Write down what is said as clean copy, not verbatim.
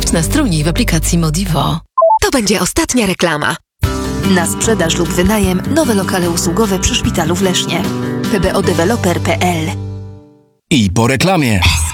Sprawdź nastrojnik w aplikacji Modivo. To będzie ostatnia reklama. Na sprzedaż lub wynajem nowe lokale usługowe przy szpitalu w Lesznie. pbodeveloper.pl. I po reklamie.